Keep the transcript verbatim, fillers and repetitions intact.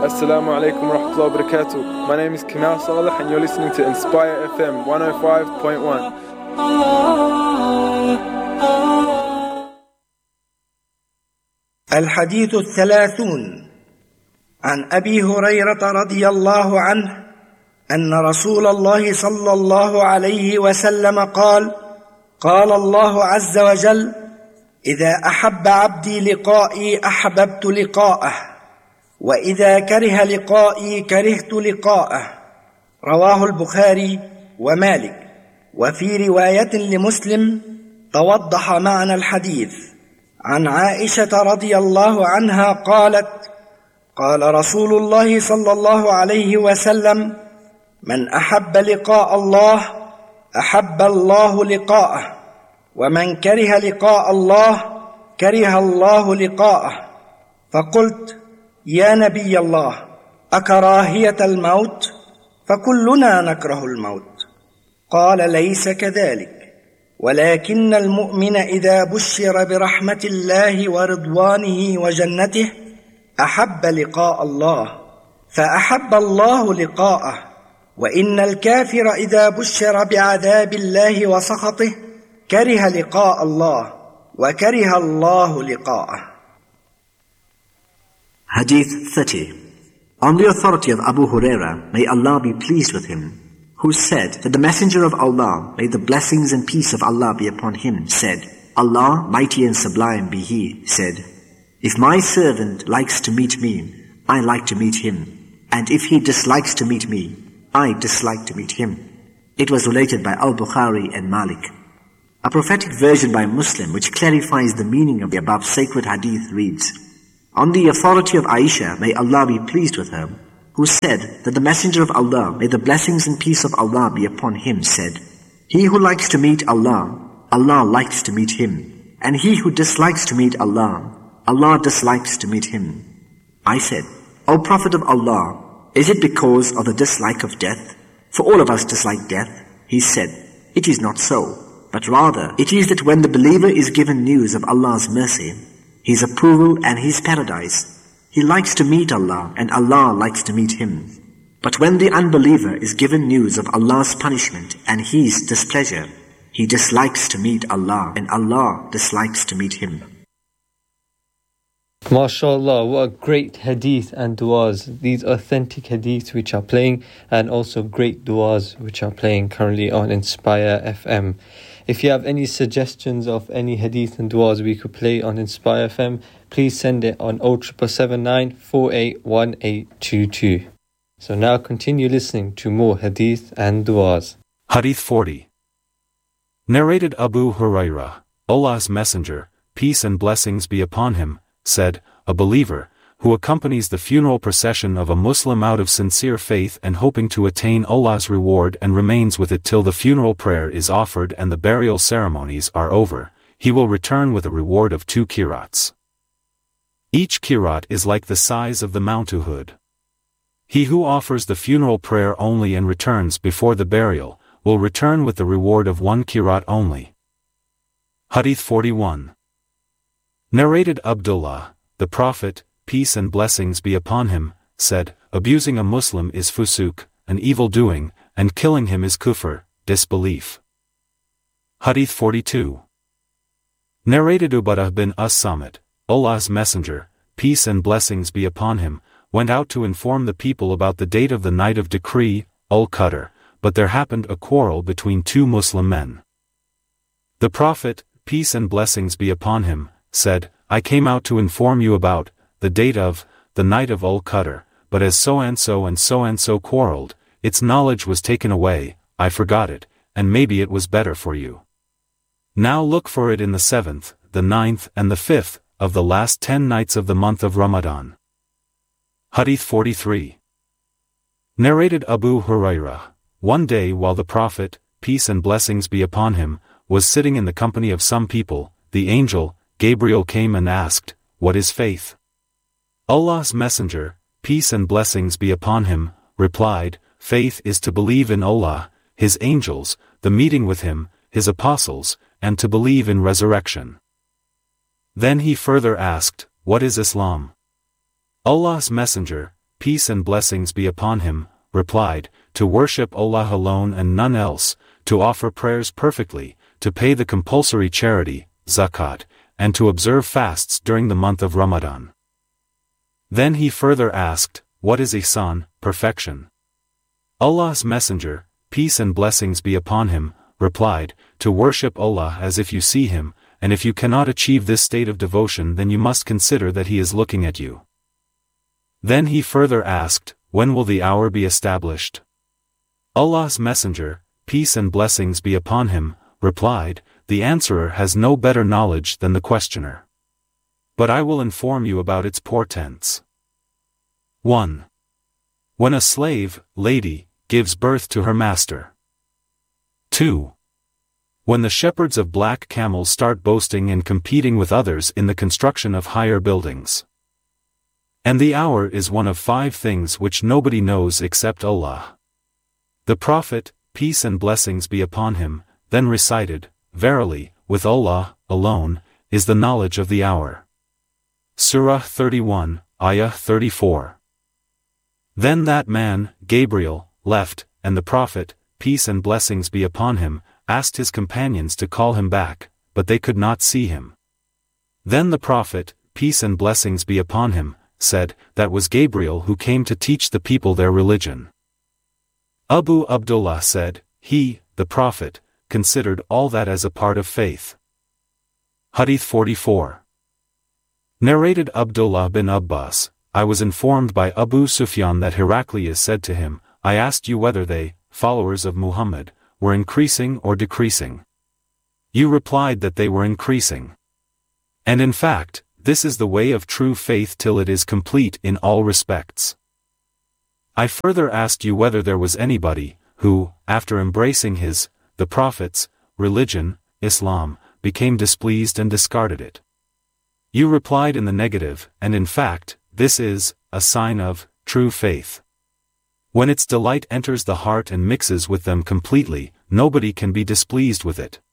Assalamu alaikum wa rahmatullahi wa barakatuh. My name is Kinal Saleh and you're listening to Inspire F M one oh five point one. الحديث الثلاثون. عن أبي هريرة رضي الله عنه أن رسول الله صلى الله عليه وسلم قال: قال الله عز وجل: إذا أحب عبدي لقائي أحببت لقاءه، وإذا كره لقائي كرهت لقاءه. رواه البخاري ومالك. وفي رواية لمسلم توضح معنى الحديث. عن عائشة رضي الله عنها قالت: قال رسول الله صلى الله عليه وسلم: من أحب لقاء الله أحب الله لقاءه، ومن كره لقاء الله كره الله لقاءه. فقلت: يا نبي الله، أكراهية الموت؟ فكلنا نكره الموت. قال: ليس كذلك، ولكن المؤمن إذا بشر برحمة الله ورضوانه وجنته أحب لقاء الله فأحب الله لقاءه، وإن الكافر إذا بشر بعذاب الله وسخطه كره لقاء الله وكره الله لقاءه. Hadith thirty. On the authority of Abu Huraira, may Allah be pleased with him, who said that the Messenger of Allah, may the blessings and peace of Allah be upon him, said, Allah, mighty and sublime be He, said, if my servant likes to meet me, I like to meet him, and if he dislikes to meet me, I dislike to meet him. It was related by Al-Bukhari and Malik. A prophetic version by Muslim which clarifies the meaning of the above sacred hadith reads, on the authority of Aisha, may Allah be pleased with her, who said that the Messenger of Allah, may the blessings and peace of Allah be upon him, said, he who likes to meet Allah, Allah likes to meet him, and he who dislikes to meet Allah, Allah dislikes to meet him. I said, O Prophet of Allah, is it because of the dislike of death? For all of us dislike death. He said, it is not so, but rather it is that when the believer is given news of Allah's mercy, His approval and His paradise, he likes to meet Allah and Allah likes to meet him. But when the unbeliever is given news of Allah's punishment and His displeasure, he dislikes to meet Allah and Allah dislikes to meet him. MashaAllah, what a great hadith and du'as. These authentic hadiths which are playing, and also great du'as which are playing currently on Inspire F M. If you have any suggestions of any hadith and du'as we could play on Inspire F M, please send it on oh seven seven nine, four eight one eight two two. So now continue listening to more hadith and du'as. Hadith forty. Narrated Abu Huraira, Allah's Messenger, peace and blessings be upon him, said, a believer, who accompanies the funeral procession of a Muslim out of sincere faith and hoping to attain Allah's reward and remains with it till the funeral prayer is offered and the burial ceremonies are over, he will return with a reward of two qirats. Each qirat is like the size of the Mount Uhud. He who offers the funeral prayer only and returns before the burial, will return with the reward of one qirat only. Hadith forty-one. Narrated Abdullah, the Prophet, peace and blessings be upon him, said, abusing a Muslim is fusuk, an evil doing, and killing him is kufr, disbelief. Hadith forty-two. Narrated Ubadah bin As-Samit, Allah's Messenger, peace and blessings be upon him, went out to inform the people about the date of the night of decree, Al-Qadr, but there happened a quarrel between two Muslim men. The Prophet, peace and blessings be upon him, said, I came out to inform you about the date of the night of Al-Qadr, but as so-and-so and so-and-so quarreled, its knowledge was taken away, I forgot it, and maybe it was better for you. Now look for it in the seventh, the ninth and the fifth, of the last ten nights of the month of Ramadan. Hadith forty-three. Narrated Abu Huraira, one day while the Prophet, peace and blessings be upon him, was sitting in the company of some people, the angel, Gabriel came and asked, what is faith? Allah's Messenger, peace and blessings be upon him, replied, faith is to believe in Allah, His angels, the meeting with Him, His apostles, and to believe in resurrection. Then he further asked, what is Islam? Allah's Messenger, peace and blessings be upon him, replied, to worship Allah alone and none else, to offer prayers perfectly, to pay the compulsory charity, zakat, and to observe fasts during the month of Ramadan. Then he further asked, what is ihsan, perfection? Allah's Messenger, peace and blessings be upon him, replied, to worship Allah as if you see him, and if you cannot achieve this state of devotion then you must consider that he is looking at you. Then he further asked, when will the hour be established? Allah's Messenger, peace and blessings be upon him, replied, the answerer has no better knowledge than the questioner. But I will inform you about its portents. one. When a slave, lady, gives birth to her master. two. When the shepherds of black camels start boasting and competing with others in the construction of higher buildings. And the hour is one of five things which nobody knows except Allah. The Prophet, peace and blessings be upon him, then recited, verily, with Allah, alone, is the knowledge of the hour. Surah thirty-one, Ayah thirty-four. Then that man, Gabriel, left, and the Prophet, peace and blessings be upon him, asked his companions to call him back, but they could not see him. Then the Prophet, peace and blessings be upon him, said, that was Gabriel who came to teach the people their religion. Abu Abdullah said, he, the Prophet, considered all that as a part of faith. Hadith forty-four. Narrated Abdullah bin Abbas, I was informed by Abu Sufyan that Heraclius said to him, I asked you whether they, followers of Muhammad, were increasing or decreasing. You replied that they were increasing. And in fact, this is the way of true faith till it is complete in all respects. I further asked you whether there was anybody, who, after embracing his, the Prophet's, religion, Islam, became displeased and discarded it. You replied in the negative, and in fact, this is, a sign of, true faith. When its delight enters the heart and mixes with them completely, nobody can be displeased with it.